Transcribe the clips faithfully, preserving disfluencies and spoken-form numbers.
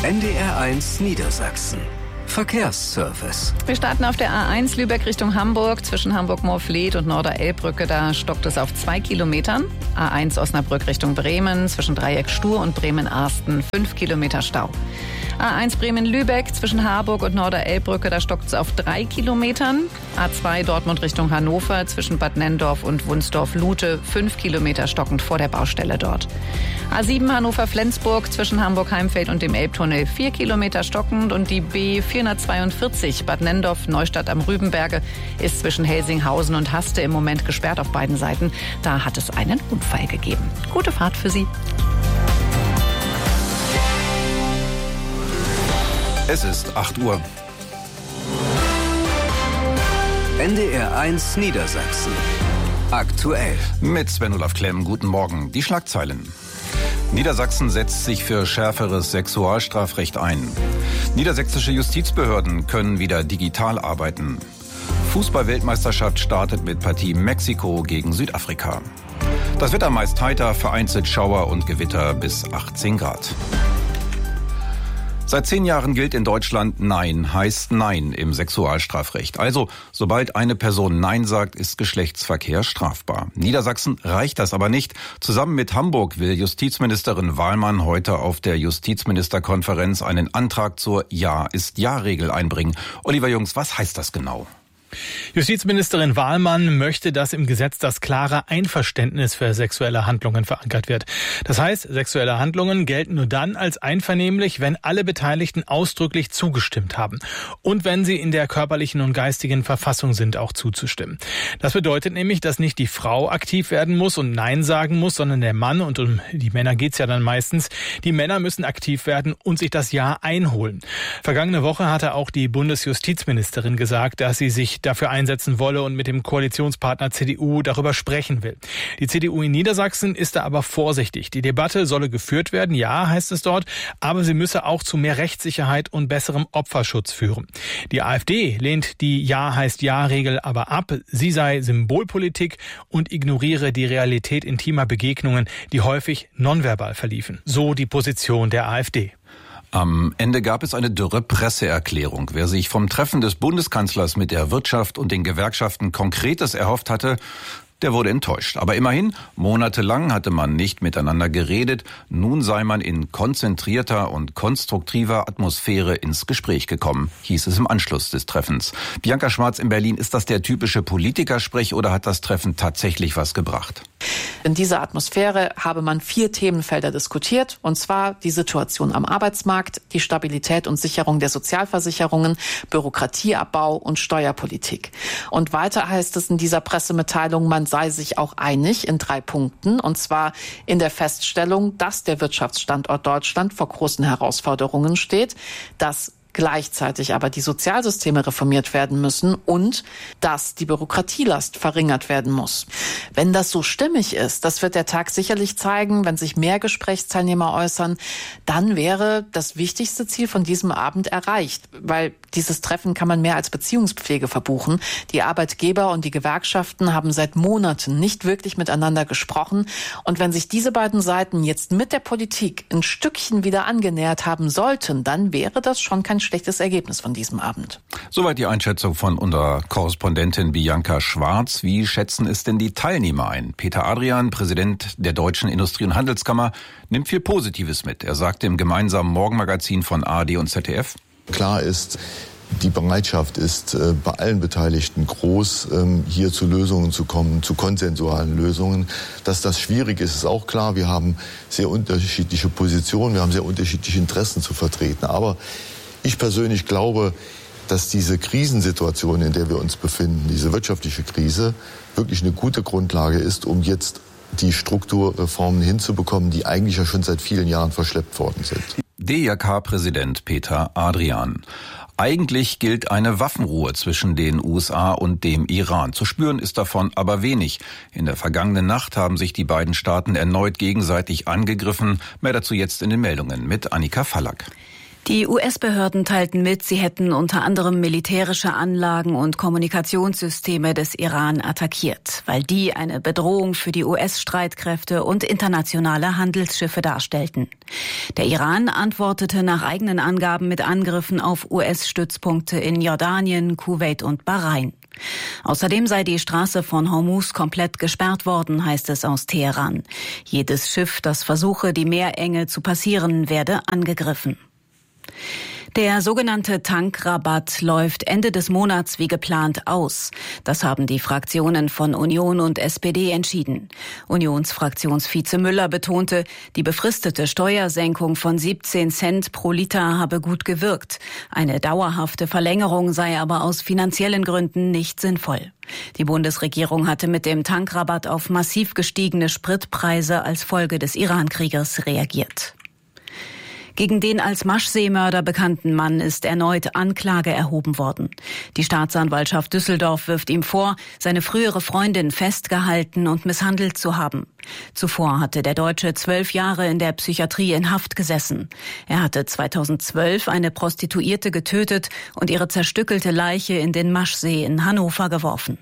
N D R eins Niedersachsen. Verkehrsservice. Wir starten auf der A eins Lübeck Richtung Hamburg. Zwischen Hamburg-Moorfleet und Norderelbbrücke, da stockt es auf zwei Kilometern. A eins Osnabrück Richtung Bremen. Zwischen Dreieck Stur und Bremen-Arsten fünf Kilometer Stau. A eins Bremen-Lübeck zwischen Harburg und Norderelbbrücke, da stockt es auf drei Kilometern. A zwei Dortmund Richtung Hannover zwischen Bad Nenndorf und Wunsdorf-Lute fünf Kilometer stockend vor der Baustelle dort. A sieben Hannover-Flensburg zwischen Hamburg-Heimfeld und dem Elbtunnel vier Kilometer stockend und die B vierhundertzweiundvierzig Bad Nenndorf-Neustadt am Rübenberge ist zwischen Helsinghausen und Haste im Moment gesperrt auf beiden Seiten. Da hat es einen Unfall gegeben. Gute Fahrt für Sie. Es ist acht Uhr. N D R eins Niedersachsen. Aktuell. Mit Sven-Olaf Klemm, guten Morgen. Die Schlagzeilen. Niedersachsen setzt sich für schärferes Sexualstrafrecht ein. Niedersächsische Justizbehörden können wieder digital arbeiten. Fußball-Weltmeisterschaft startet mit Partie Mexiko gegen Südafrika. Das Wetter meist heiter, vereinzelt Schauer und Gewitter bis achtzehn Grad. Seit zehn Jahren gilt in Deutschland Nein heißt Nein im Sexualstrafrecht. Also, sobald eine Person Nein sagt, ist Geschlechtsverkehr strafbar. Niedersachsen reicht das aber nicht. Zusammen mit Hamburg will Justizministerin Wahlmann heute auf der Justizministerkonferenz einen Antrag zur Ja ist Ja-Regel einbringen. Oliver Jungs, was heißt das genau? Justizministerin Wahlmann möchte, dass im Gesetz das klare Einverständnis für sexuelle Handlungen verankert wird. Das heißt, sexuelle Handlungen gelten nur dann als einvernehmlich, wenn alle Beteiligten ausdrücklich zugestimmt haben und wenn sie in der körperlichen und geistigen Verfassung sind, auch zuzustimmen. Das bedeutet nämlich, dass nicht die Frau aktiv werden muss und Nein sagen muss, sondern der Mann, und um die Männer geht's ja dann meistens, die Männer müssen aktiv werden und sich das Ja einholen. Vergangene Woche hatte auch die Bundesjustizministerin gesagt, dass sie sich dafür einsetzen wolle und mit dem Koalitionspartner C D U darüber sprechen will. Die C D U in Niedersachsen ist da aber vorsichtig. Die Debatte solle geführt werden, ja, heißt es dort, aber sie müsse auch zu mehr Rechtssicherheit und besserem Opferschutz führen. Die AfD lehnt die Ja heißt Ja-Regel aber ab. Sie sei Symbolpolitik und ignoriere die Realität intimer Begegnungen, die häufig nonverbal verliefen. So die Position der AfD. Am Ende gab es eine dürre Presseerklärung. Wer sich vom Treffen des Bundeskanzlers mit der Wirtschaft und den Gewerkschaften Konkretes erhofft hatte, der wurde enttäuscht. Aber immerhin, monatelang hatte man nicht miteinander geredet. Nun sei man in konzentrierter und konstruktiver Atmosphäre ins Gespräch gekommen, hieß es im Anschluss des Treffens. Bianca Schwarz in Berlin, ist das der typische Politikersprech oder hat das Treffen tatsächlich was gebracht? In dieser Atmosphäre habe man vier Themenfelder diskutiert, und zwar die Situation am Arbeitsmarkt, die Stabilität und Sicherung der Sozialversicherungen, Bürokratieabbau und Steuerpolitik. Und weiter heißt es in dieser Pressemitteilung, man sei sich auch einig in drei Punkten, und zwar in der Feststellung, dass der Wirtschaftsstandort Deutschland vor großen Herausforderungen steht, dass gleichzeitig aber die Sozialsysteme reformiert werden müssen und dass die Bürokratielast verringert werden muss. Wenn das so stimmig ist, das wird der Tag sicherlich zeigen, wenn sich mehr Gesprächsteilnehmer äußern, dann wäre das wichtigste Ziel von diesem Abend erreicht, weil dieses Treffen kann man mehr als Beziehungspflege verbuchen. Die Arbeitgeber und die Gewerkschaften haben seit Monaten nicht wirklich miteinander gesprochen, und wenn sich diese beiden Seiten jetzt mit der Politik ein Stückchen wieder angenähert haben sollten, dann wäre das schon kein schlechtes Ergebnis von diesem Abend. Soweit die Einschätzung von unserer Korrespondentin Bianca Schwarz. Wie schätzen es denn die Teilnehmer ein? Peter Adrian, Präsident der Deutschen Industrie- und Handelskammer, nimmt viel Positives mit. Er sagte im gemeinsamen Morgenmagazin von A R D und Z D F: Klar ist, die Bereitschaft ist bei allen Beteiligten groß, hier zu Lösungen zu kommen, zu konsensualen Lösungen. Dass das schwierig ist, ist auch klar. Wir haben sehr unterschiedliche Positionen, wir haben sehr unterschiedliche Interessen zu vertreten. Aber ich persönlich glaube, dass diese Krisensituation, in der wir uns befinden, diese wirtschaftliche Krise, wirklich eine gute Grundlage ist, um jetzt die Strukturreformen hinzubekommen, die eigentlich ja schon seit vielen Jahren verschleppt worden sind. D I H K-Präsident Peter Adrian. Eigentlich gilt eine Waffenruhe zwischen den U S A und dem Iran. Zu spüren ist davon aber wenig. In der vergangenen Nacht haben sich die beiden Staaten erneut gegenseitig angegriffen. Mehr dazu jetzt in den Meldungen mit Annika Fallack. Die U S-Behörden teilten mit, sie hätten unter anderem militärische Anlagen und Kommunikationssysteme des Iran attackiert, weil die eine Bedrohung für die U S-Streitkräfte und internationale Handelsschiffe darstellten. Der Iran antwortete nach eigenen Angaben mit Angriffen auf U S-Stützpunkte in Jordanien, Kuwait und Bahrain. Außerdem sei die Straße von Hormuz komplett gesperrt worden, heißt es aus Teheran. Jedes Schiff, das versuche, die Meerenge zu passieren, werde angegriffen. Der sogenannte Tankrabatt läuft Ende des Monats wie geplant aus. Das haben die Fraktionen von Union und S P D entschieden. Unionsfraktionsvize Müller betonte, die befristete Steuersenkung von siebzehn Cent pro Liter habe gut gewirkt. Eine dauerhafte Verlängerung sei aber aus finanziellen Gründen nicht sinnvoll. Die Bundesregierung hatte mit dem Tankrabatt auf massiv gestiegene Spritpreise als Folge des Iran-Krieges reagiert. Gegen den als Maschseemörder bekannten Mann ist erneut Anklage erhoben worden. Die Staatsanwaltschaft Düsseldorf wirft ihm vor, seine frühere Freundin festgehalten und misshandelt zu haben. Zuvor hatte der Deutsche zwölf Jahre in der Psychiatrie in Haft gesessen. Er hatte zweitausendzwölf eine Prostituierte getötet und ihre zerstückelte Leiche in den Maschsee in Hannover geworfen.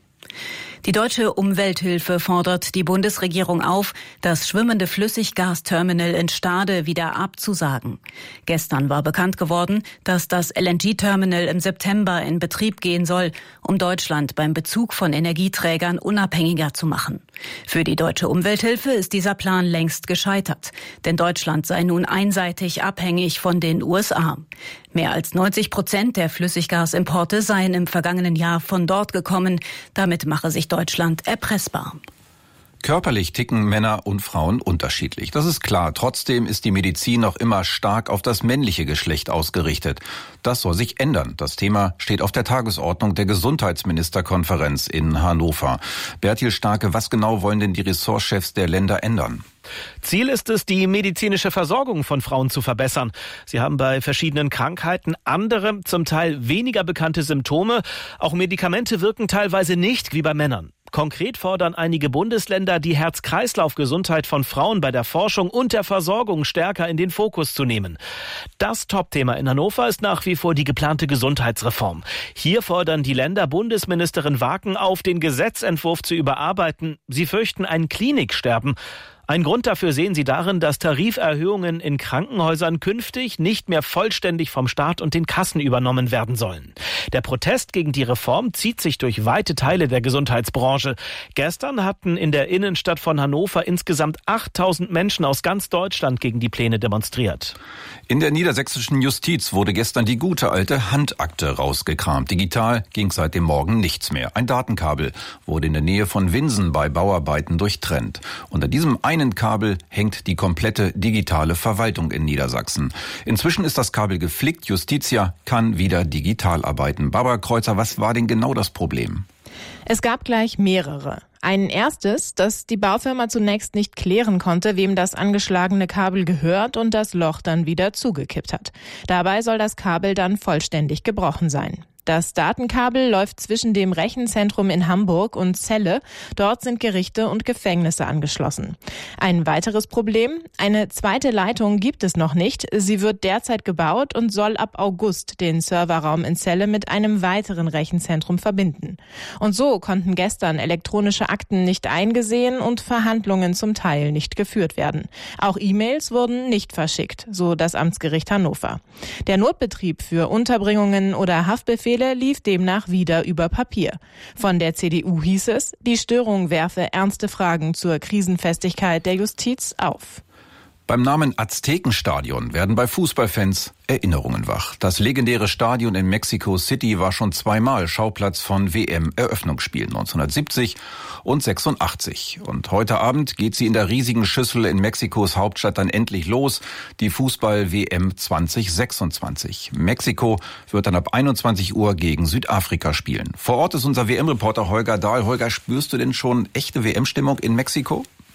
Die Deutsche Umwelthilfe fordert die Bundesregierung auf, das schwimmende Flüssiggasterminal in Stade wieder abzusagen. Gestern war bekannt geworden, dass das L N G-Terminal im September in Betrieb gehen soll, um Deutschland beim Bezug von Energieträgern unabhängiger zu machen. Für die Deutsche Umwelthilfe ist dieser Plan längst gescheitert, denn Deutschland sei nun einseitig abhängig von den U S A. Mehr als neunzig Prozent der Flüssiggasimporte seien im vergangenen Jahr von dort gekommen. Damit mache sich Deutschland erpressbar. Körperlich ticken Männer und Frauen unterschiedlich. Das ist klar. Trotzdem ist die Medizin noch immer stark auf das männliche Geschlecht ausgerichtet. Das soll sich ändern. Das Thema steht auf der Tagesordnung der Gesundheitsministerkonferenz in Hannover. Bertil Starke, was genau wollen denn die Ressortchefs der Länder ändern? Ziel ist es, die medizinische Versorgung von Frauen zu verbessern. Sie haben bei verschiedenen Krankheiten andere, zum Teil weniger bekannte Symptome. Auch Medikamente wirken teilweise nicht wie bei Männern. Konkret fordern einige Bundesländer, die Herz-Kreislauf-Gesundheit von Frauen bei der Forschung und der Versorgung stärker in den Fokus zu nehmen. Das Topthema in Hannover ist nach wie vor die geplante Gesundheitsreform. Hier fordern die Länder Bundesministerin Waken auf, den Gesetzentwurf zu überarbeiten. Sie fürchten ein Kliniksterben. Ein Grund dafür sehen sie darin, dass Tariferhöhungen in Krankenhäusern künftig nicht mehr vollständig vom Staat und den Kassen übernommen werden sollen. Der Protest gegen die Reform zieht sich durch weite Teile der Gesundheitsbranche. Gestern hatten in der Innenstadt von Hannover insgesamt achttausend Menschen aus ganz Deutschland gegen die Pläne demonstriert. In der niedersächsischen Justiz wurde gestern die gute alte Handakte rausgekramt. Digital ging seit dem Morgen nichts mehr. Ein Datenkabel wurde in der Nähe von Winsen bei Bauarbeiten durchtrennt. Unter diesem einen Kabel hängt die komplette digitale Verwaltung in Niedersachsen. Inzwischen ist das Kabel geflickt. Justitia kann wieder digital arbeiten. Barbara Kreuzer, was war denn genau das Problem? Es gab gleich mehrere. Ein erstes, das die Baufirma zunächst nicht klären konnte, wem das angeschlagene Kabel gehört und das Loch dann wieder zugekippt hat. Dabei soll das Kabel dann vollständig gebrochen sein. Das Datenkabel läuft zwischen dem Rechenzentrum in Hamburg und Celle. Dort sind Gerichte und Gefängnisse angeschlossen. Ein weiteres Problem: Eine zweite Leitung gibt es noch nicht. Sie wird derzeit gebaut und soll ab August den Serverraum in Celle mit einem weiteren Rechenzentrum verbinden. Und so konnten gestern elektronische Akten nicht eingesehen und Verhandlungen zum Teil nicht geführt werden. Auch E-Mails wurden nicht verschickt, so das Amtsgericht Hannover. Der Notbetrieb für Unterbringungen oder Haftbefehle lief demnach wieder über Papier. Von der C D U hieß es, die Störung werfe ernste Fragen zur Krisenfestigkeit der Justiz auf. Beim Namen Aztekenstadion werden bei Fußballfans Erinnerungen wach. Das legendäre Stadion in Mexico City war schon zweimal Schauplatz von W M-Eröffnungsspielen neunzehnhundertsiebzig und sechsundachtzig. Und heute Abend geht sie in der riesigen Schüssel in Mexikos Hauptstadt dann endlich los, die Fußball-W M zwanzig sechsundzwanzig. Mexiko wird dann ab einundzwanzig Uhr gegen Südafrika spielen. Vor Ort ist unser W M-Reporter Holger Dahl. Holger, spürst du denn schon echte W M-Stimmung in Mexiko?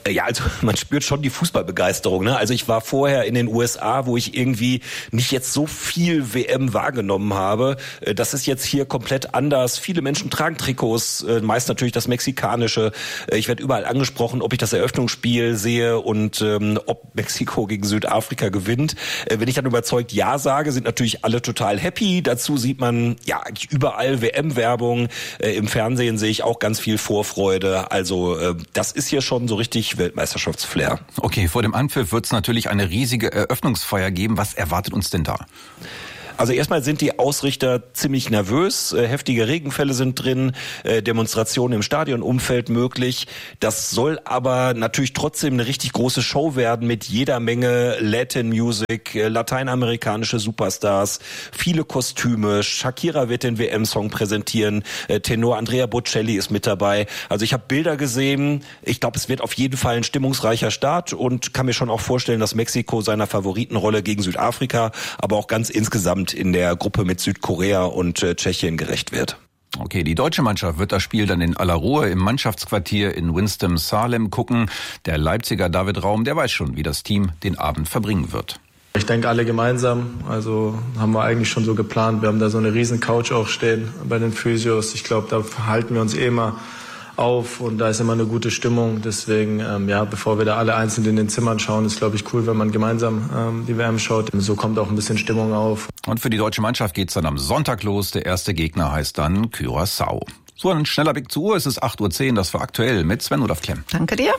Ja, also man spürt schon die Fußballbegeisterung, ne? Also ich war vorher in den U S A, wo ich irgendwie nicht jetzt so viel W M wahrgenommen habe. Das ist jetzt hier komplett anders. Viele Menschen tragen Trikots, meist natürlich das mexikanische. Ich werde überall angesprochen, ob ich das Eröffnungsspiel sehe und ähm, ob Mexiko gegen Südafrika gewinnt. Wenn ich dann überzeugt Ja sage, sind natürlich alle total happy. Dazu sieht man ja eigentlich überall W M-Werbung. Im Fernsehen sehe ich auch ganz viel Vorfreude. Also das ist hier schon so richtig Weltmeisterschaftsflair. Okay, vor dem Anpfiff wird es natürlich eine riesige Eröffnungsfeier geben. Was erwartet uns denn da? Also erstmal sind die Ausrichter ziemlich nervös, äh, heftige Regenfälle sind drin, äh, Demonstrationen im Stadionumfeld möglich. Das soll aber natürlich trotzdem eine richtig große Show werden mit jeder Menge Latin Music, äh, lateinamerikanische Superstars, viele Kostüme. Shakira wird den W M-Song präsentieren, äh, Tenor Andrea Bocelli ist mit dabei. Also ich habe Bilder gesehen. Ich glaube, es wird auf jeden Fall ein stimmungsreicher Start und kann mir schon auch vorstellen, dass Mexiko seiner Favoritenrolle gegen Südafrika, aber auch ganz insgesamt in der Gruppe mit Südkorea und äh, Tschechien gerecht wird. Okay, die deutsche Mannschaft wird das Spiel dann in aller Ruhe im Mannschaftsquartier in Winston-Salem gucken. Der Leipziger David Raum, der weiß schon, wie das Team den Abend verbringen wird. Ich denke, alle gemeinsam, also haben wir eigentlich schon so geplant. Wir haben da so eine riesen Couch auch stehen bei den Physios. Ich glaube, da halten wir uns eh immer auf und da ist immer eine gute Stimmung. Deswegen, ähm, ja, bevor wir da alle einzeln in den Zimmern schauen, ist, glaube ich, cool, wenn man gemeinsam ähm, die W M schaut. So kommt auch ein bisschen Stimmung auf. Und für die deutsche Mannschaft geht's dann am Sonntag los. Der erste Gegner heißt dann Curaçao. So ein schneller Blick zur Uhr. Es ist acht Uhr zehn. Das war aktuell mit Sven Olaf Klemm. Danke dir.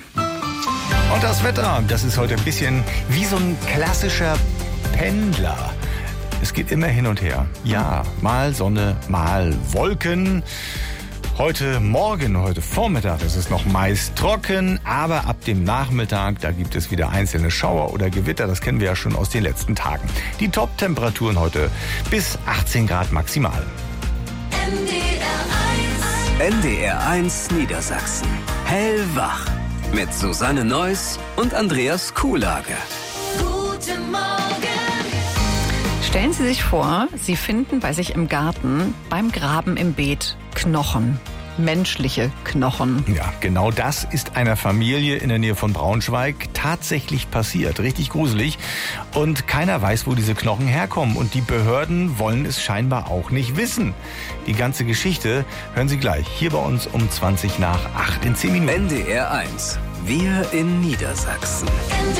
Und das Wetter, das ist heute ein bisschen wie so ein klassischer Pendler. Es geht immer hin und her. Ja, mal Sonne, mal Wolken. Heute Morgen, heute Vormittag ist es noch meist trocken, aber ab dem Nachmittag, da gibt es wieder einzelne Schauer oder Gewitter, das kennen wir ja schon aus den letzten Tagen. Die Top-Temperaturen heute bis achtzehn Grad maximal. N D R eins Niedersachsen. Hellwach. Mit Susanne Neuss und Andreas Kuhlage. Guten Morgen. Stellen Sie sich vor, Sie finden bei sich im Garten beim Graben im Beet Knochen. Menschliche Knochen. Ja, genau das ist einer Familie in der Nähe von Braunschweig tatsächlich passiert. Richtig gruselig. Und keiner weiß, wo diese Knochen herkommen. Und die Behörden wollen es scheinbar auch nicht wissen. Die ganze Geschichte hören Sie gleich hier bei uns um zwanzig nach acht in zehn Minuten. N D R eins. Wir in Niedersachsen.